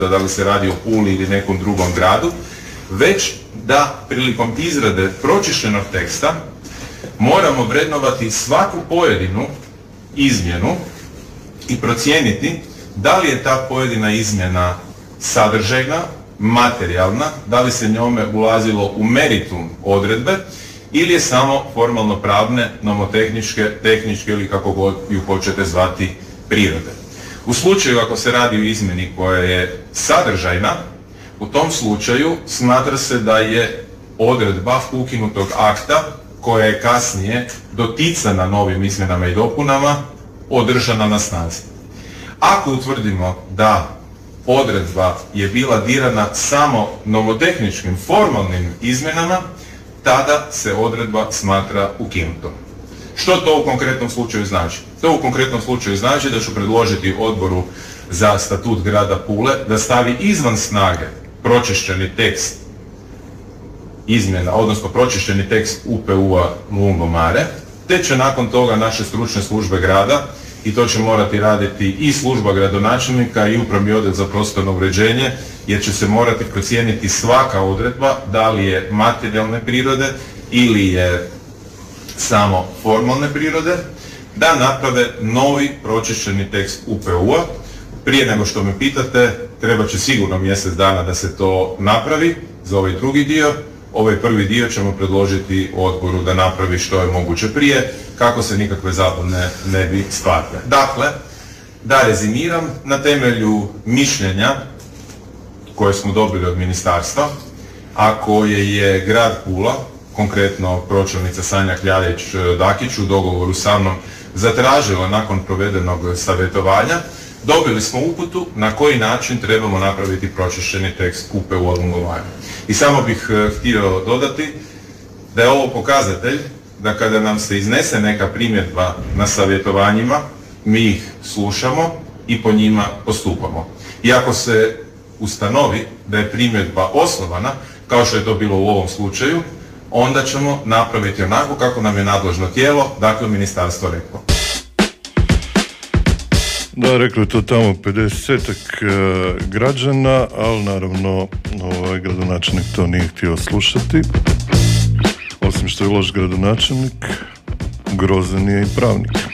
da li se radi o Puli ili nekom drugom gradu, već da prilikom izrade pročišćenog teksta moramo vrednovati svaku pojedinu izmjenu i procijeniti da li je ta pojedina izmjena sadržajna, materijalna, da li se njome ulazilo u meritum odredbe ili je samo formalno-pravne, nomotehničke, tehničke ili kako god ju hoćete zvati prirode. U slučaju ako se radi o izmjeni koja je sadržajna, u tom slučaju smatra se da je odredba ukinutog akta koja je kasnije doticana novim izmjenama i dopunama održana na snazi. Ako utvrdimo da odredba je bila dirana samo nomotehničkim formalnim izmjenama, tada se odredba smatra ukinutom. Što to u konkretnom slučaju znači? To u konkretnom slučaju znači da ću predložiti Odboru za statut grada Pule da stavi izvan snage pročišćeni tekst izmjena, odnosno pročišćeni tekst UPU-a Lungomare, te će nakon toga naše stručne službe grada, i to će morati raditi i služba gradonačelnika i upravni odjel za prostorno uređenje, jer će se morati procijeniti svaka odredba da li je materijalne prirode ili je samo formalne prirode, da naprave novi pročišćeni tekst UPU-a. Prije nego što me pitate, treba će sigurno mjesec dana da se to napravi za ovaj drugi dio. Ovaj prvi dio ćemo predložiti Odboru da napravi što je moguće prije, kako se nikakve zabune ne bi stvarile. Dakle, da rezimiram, na temelju mišljenja koje smo dobili od ministarstva, a koje je grad Pula, konkretno pročelnica Sanja Kljadić-Dakić u dogovoru sa mnom zatražila nakon provedenog savjetovanja, dobili smo uputu na koji način trebamo napraviti pročišćeni tekst UPU-a Lungomare. I samo bih htio dodati da je ovo pokazatelj da kada nam se iznese neka primjedba na savjetovanjima, mi ih slušamo i po njima postupamo. I ako se ustanovi da je primjedba osnovana, kao što je to bilo u ovom slučaju, onda ćemo napraviti onako kako nam je nadležno tijelo, dakle ministarstvo reklo. Da, rekli to tamo 50-ak građana, ali naravno gradonačelnik to nije htio slušati. Osim što je loš gradonačelnik, grozan je i pravnik.